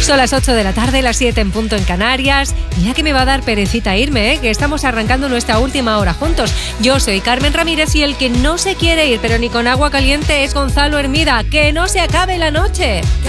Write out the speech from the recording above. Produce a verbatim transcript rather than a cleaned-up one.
Son las ocho de la tarde, las siete en punto en Canarias. Mira que me va a dar perecita irme, ¿eh? Que estamos arrancando nuestra última hora juntos. Yo soy Carmen Ramírez y el que no se quiere ir, pero ni con agua caliente, es Gonzalo Hermida. ¡Que no se acabe la noche!